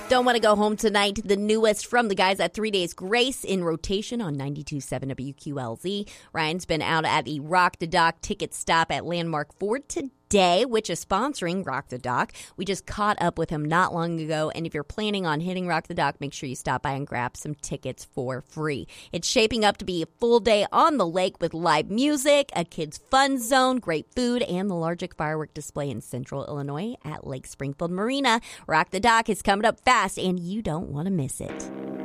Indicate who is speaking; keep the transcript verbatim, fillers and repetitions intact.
Speaker 1: Don't want to go home tonight. The newest from the guys at Three Days Grace in rotation on ninety-two point seven W Q L Z. Ryan's been out at the Rock the Dock ticket stop at Landmark Ford today, which is sponsoring Rock the Dock. We just caught up with him not long ago, and if you're planning on hitting Rock the Dock, make sure you stop by and grab some tickets for free. It's shaping up to be a full day on the lake with live music, a kids' fun zone, great food, and the largest firework display in Central Illinois at Lake Springfield Marina. Rock the Dock is coming up fast, and you don't want to miss it.